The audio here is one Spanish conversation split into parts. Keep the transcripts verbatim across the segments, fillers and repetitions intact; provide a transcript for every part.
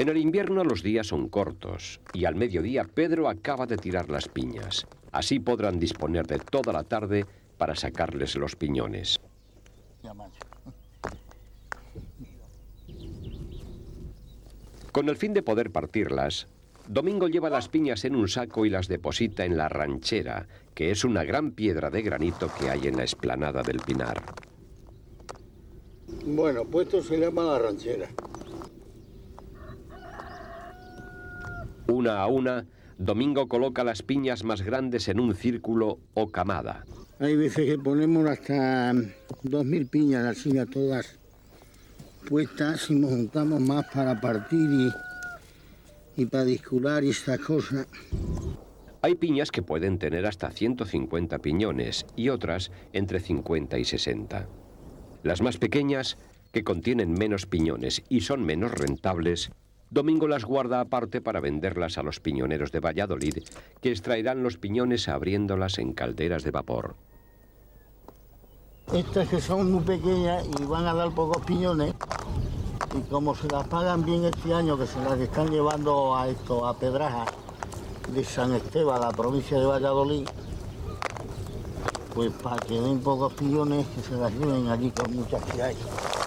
En el invierno los días son cortos y al mediodía Pedro acaba de tirar las piñas. Así podrán disponer de toda la tarde para sacarles los piñones. Con el fin de poder partirlas, Domingo lleva las piñas en un saco y las deposita en la ranchera, que es una gran piedra de granito que hay en la explanada del Pinar. Bueno, pues esto se llama la ranchera. Una a una, Domingo coloca las piñas más grandes en un círculo o camada. Hay veces que ponemos hasta dos mil piñas, así a todas puestas, y nos juntamos más para partir y, y para discular y estas cosas. Hay piñas que pueden tener hasta ciento cincuenta piñones y otras entre cincuenta y sesenta. Las más pequeñas, que contienen menos piñones y son menos rentables, Domingo las guarda aparte para venderlas a los piñoneros de Valladolid, que extraerán los piñones abriéndolas en calderas de vapor. Estas que son muy pequeñas y van a dar pocos piñones, y como se las pagan bien este año, que se las están llevando a esto, a Pedraja de San Esteban, la provincia de Valladolid, pues para que den pocos piñones, que se las lleven allí con muchas que hay.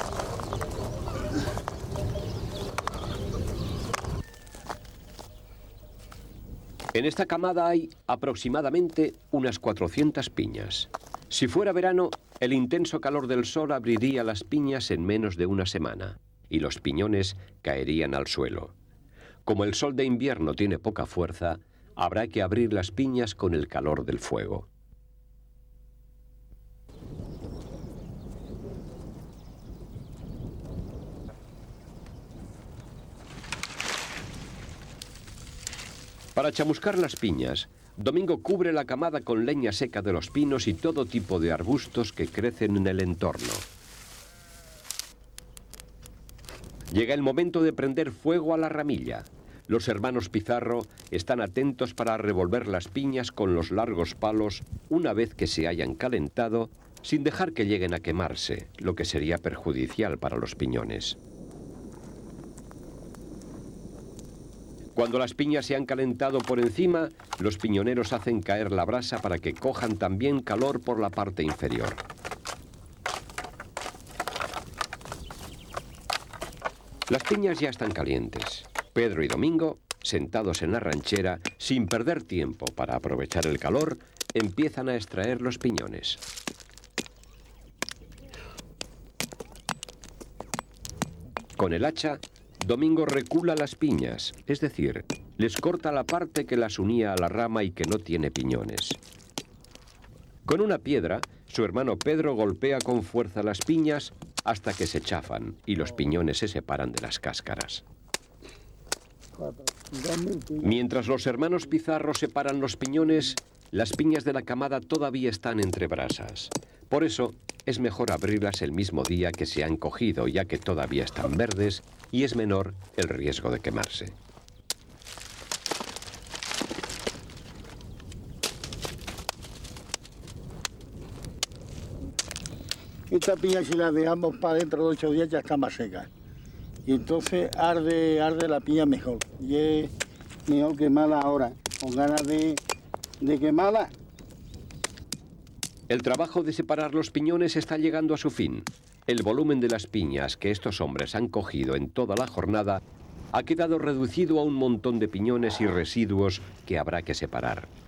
En esta camada hay aproximadamente unas cuatrocientas piñas. Si fuera verano, el intenso calor del sol abriría las piñas en menos de una semana y los piñones caerían al suelo. Como el sol de invierno tiene poca fuerza, habrá que abrir las piñas con el calor del fuego. Para chamuscar las piñas, Domingo cubre la camada con leña seca de los pinos y todo tipo de arbustos que crecen en el entorno. Llega el momento de prender fuego a la ramilla. Los hermanos Pizarro están atentos para revolver las piñas con los largos palos una vez que se hayan calentado, sin dejar que lleguen a quemarse, lo que sería perjudicial para los piñones. Cuando las piñas se han calentado por encima, los piñoneros hacen caer la brasa para que cojan también calor por la parte inferior. Las piñas ya están calientes. Pedro y Domingo, sentados en la ranchera, sin perder tiempo para aprovechar el calor, empiezan a extraer los piñones. Con el hacha, Domingo recula las piñas, es decir, les corta la parte que las unía a la rama y que no tiene piñones. Con una piedra, su hermano Pedro golpea con fuerza las piñas hasta que se chafan y los piñones se separan de las cáscaras. Mientras los hermanos Pizarro separan los piñones, las piñas de la camada todavía están entre brasas. Por eso, es mejor abrirlas el mismo día que se han cogido, ya que todavía están verdes y es menor el riesgo de quemarse. Esta piña, si la dejamos para dentro de ocho días, ya está más seca. Y entonces arde, arde la piña mejor. Y es mejor quemarla ahora, con ganas de, de quemarla. El trabajo de separar los piñones está llegando a su fin. El volumen de las piñas que estos hombres han cogido en toda la jornada ha quedado reducido a un montón de piñones y residuos que habrá que separar.